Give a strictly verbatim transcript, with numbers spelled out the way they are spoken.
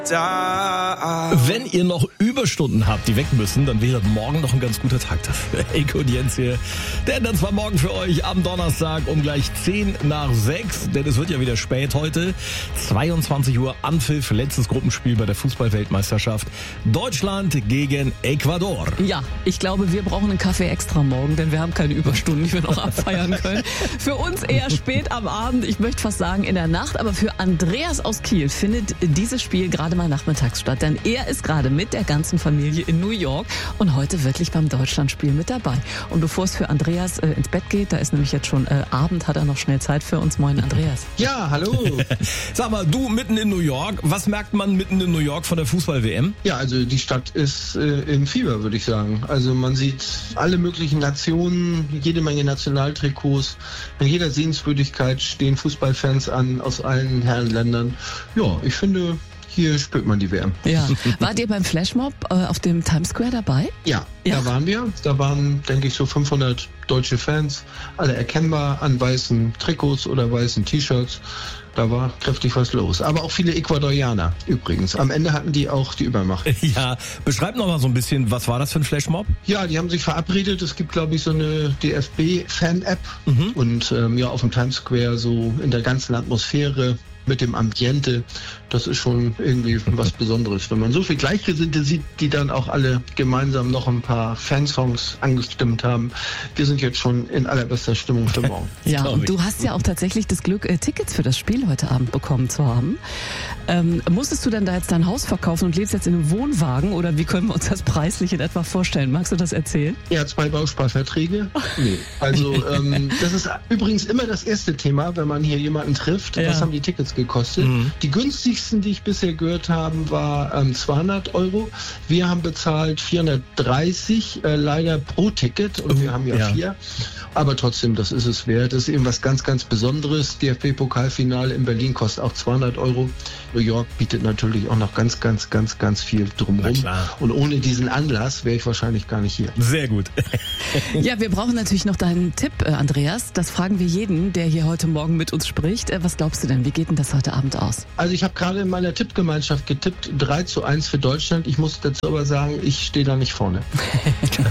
Wenn ihr noch Überstunden habt, die weg müssen, dann wäre morgen noch ein ganz guter Tag dafür. Eiko und Jens hier. Der ändert zwar morgen für euch am Donnerstag um gleich zehn nach sechs, denn es wird ja wieder spät heute. zweiundzwanzig Uhr Anpfiff, letztes Gruppenspiel bei der Fußball-Weltmeisterschaft. Deutschland gegen Ecuador. Ja, ich glaube, wir brauchen einen Kaffee extra morgen, denn wir haben keine Überstunden, die wir noch abfeiern können. Für uns eher spät am Abend, ich möchte fast sagen in der Nacht, aber für Andreas aus Kiel findet dieses Spiel gerade mal nachmittags statt, denn er ist gerade mit der ganzen Familie in New York und heute wirklich beim Deutschlandspiel mit dabei. Und bevor es für Andreas äh, ins Bett geht, da ist nämlich jetzt schon äh, Abend, hat er noch schnell Zeit für uns. Moin Andreas. Ja, hallo. Sag mal, du mitten in New York, was merkt man mitten in New York von der Fußball-W M? Ja, also die Stadt ist äh, im Fieber, würde ich sagen. Also man sieht alle möglichen Nationen, jede Menge Nationaltrikots. In jeder Sehenswürdigkeit stehen Fußballfans an aus allen Herrenländern. Ja, ich finde, hier spürt man die W M. Ja. Wart ihr beim Flashmob äh, auf dem Times Square dabei? Ja, Ja. da waren wir. Da waren, denke ich, so fünfhundert deutsche Fans, alle erkennbar an weißen Trikots oder weißen T-Shirts. Da war kräftig was los. Aber auch viele Ecuadorianer übrigens. Am Ende hatten die auch die Übermacht. Ja, beschreib noch mal so ein bisschen, was war das für ein Flashmob? Ja, die haben sich verabredet. Es gibt, glaube ich, so eine D F B-Fan-App. Mhm. Und ähm, ja, auf dem Times Square so in der ganzen Atmosphäre mit dem Ambiente, das ist schon irgendwie was Besonderes. Wenn man so viel Gleichgesinnte sieht, die dann auch alle gemeinsam noch ein paar Fansongs angestimmt haben. Wir sind jetzt schon in allerbester Stimmung für morgen. Ja, und du hast ja auch tatsächlich das Glück, äh, Tickets für das Spiel heute Abend bekommen zu haben. Ähm, musstest du denn da jetzt dein Haus verkaufen und lebst jetzt in einem Wohnwagen oder wie können wir uns das preislich in etwa vorstellen? Magst du das erzählen? Ja, zwei Bausparverträge. Nee. Also ähm, das ist übrigens immer das erste Thema, wenn man hier jemanden trifft. Ja. Was haben die Tickets gekostet? Mhm. Die günstigsten, die ich bisher gehört habe, war ähm, zweihundert Euro. Wir haben bezahlt vierhundertdreißig, äh, leider pro Ticket und wir haben ja, ja vier. Aber trotzdem, das ist es wert. Das ist eben was ganz, ganz Besonderes. D F B-Pokalfinale in Berlin kostet auch zweihundert Euro. New York bietet natürlich auch noch ganz, ganz, ganz, ganz viel drumherum. Und ohne diesen Anlass wäre ich wahrscheinlich gar nicht hier. Sehr gut. Ja, wir brauchen natürlich noch deinen Tipp, äh, Andreas. Das fragen wir jeden, der hier heute Morgen mit uns spricht. Äh, was glaubst du denn? Wie geht denn das heute Abend aus? Also ich habe gerade in meiner Tippgemeinschaft getippt, drei zu eins für Deutschland. Ich muss dazu aber sagen, ich stehe da nicht vorne.